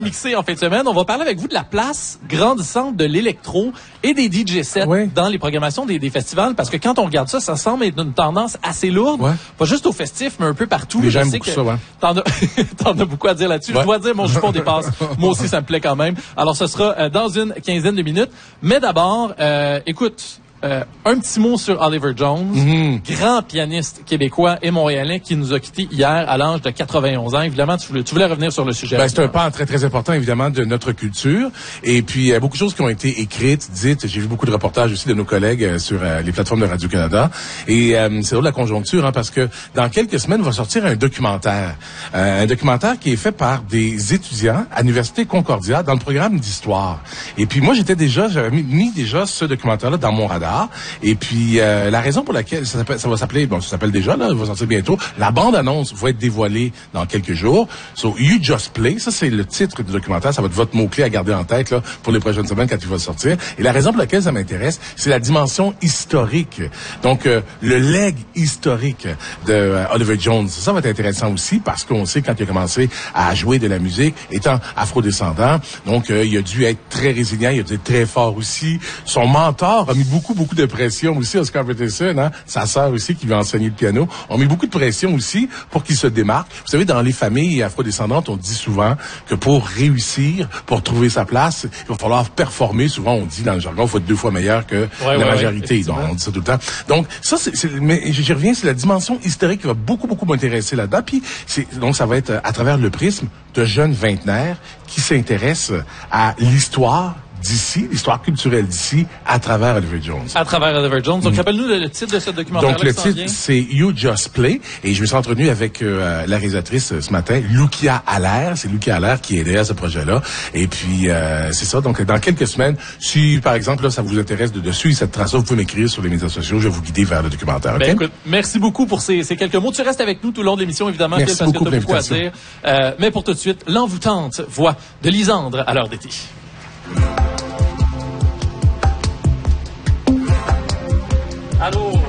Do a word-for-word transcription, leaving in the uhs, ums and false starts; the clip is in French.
Mixé en fin de semaine, on va parler avec vous de la place grandissante de l'électro et des D J sets oui. dans les programmations des, des festivals, parce que quand on regarde ça, ça semble être une tendance assez lourde, ouais. pas juste au festif, mais un peu partout. Les gens aiment beaucoup que ça, ouais. T'en as, t'en as beaucoup à dire là-dessus. Ouais. Je dois dire, mon jupon dépasse. Moi aussi, ça me plaît quand même. Alors, ce sera euh, dans une quinzaine de minutes. Mais d'abord, euh, écoute... Euh, un petit mot sur Oliver Jones, mm-hmm. grand pianiste québécois et montréalais qui nous a quittés hier à l'âge de quatre-vingt-onze ans. Évidemment, tu voulais, tu voulais revenir sur le sujet. Ben, c'est un pan très, très important, évidemment, de notre culture. Et puis, il y a beaucoup de choses qui ont été écrites, dites. J'ai vu beaucoup de reportages aussi de nos collègues euh, sur euh, les plateformes de Radio-Canada. Et euh, c'est drôle la conjoncture, hein, parce que dans quelques semaines, va sortir un documentaire. Euh, un documentaire qui est fait par des étudiants à l'Université Concordia dans le programme d'histoire. Et puis, moi, j'étais déjà, j'avais mis, mis déjà ce documentaire-là dans mon radar. Et puis, euh, la raison pour laquelle ça, ça va s'appeler, bon, ça s'appelle déjà, là, il va sortir bientôt. La bande-annonce va être dévoilée dans quelques jours. So, You Just Play, ça, c'est le titre du documentaire. Ça va être votre mot-clé à garder en tête, là, pour les prochaines semaines quand il va sortir. Et la raison pour laquelle ça m'intéresse, c'est la dimension historique. Donc, euh, le leg historique de euh, Oliver Jones. Ça va être intéressant aussi parce qu'on sait quand il a commencé à jouer de la musique, étant afrodescendant. Donc, euh, il a dû être très résilient, il a dû être très fort aussi. Son mentor a mis beaucoup, beaucoup de pression aussi, Oscar Peterson, hein, sa sœur aussi qui lui a enseigné le piano, ont mis beaucoup de pression aussi pour qu'il se démarque. Vous savez, dans les familles afrodescendantes, on dit souvent que pour réussir, pour trouver sa place, il va falloir performer. Souvent, on dit dans le jargon, il faut être deux fois meilleur que ouais, la ouais, majorité. Ouais, donc, on dit ça tout le temps. Donc, ça, c'est, c'est mais j'y reviens, c'est la dimension historique qui va beaucoup, beaucoup m'intéresser là-dedans. Puis, c'est, donc, ça va être à travers le prisme de jeunes vingtenaires qui s'intéressent à l'histoire d'ici, l'histoire culturelle d'ici, à travers Oliver Jones. À travers Oliver Jones. Donc, mmh. rappelle-nous le, le titre de ce documentaire-là. Donc, le titre, c'est You Just Play. Et je me suis entretenu avec euh, la réalisatrice ce matin, Lucia Allaire. C'est Lucia Allaire qui est derrière ce projet-là. Et puis, euh, c'est ça. Donc, dans quelques semaines, si, par exemple, là, ça vous intéresse de, de suivre cette trace-là, vous pouvez m'écrire sur les médias sociaux. Je vais vous guider vers le documentaire. Ben, Okay? écoute, merci beaucoup pour ces, ces quelques mots. Tu restes avec nous tout le long de l'émission, évidemment, merci parce beaucoup que tu as beaucoup à dire. Euh, mais pour tout de suite, l'envoûtante voix de Lisandre à l'heure d'été. Allô?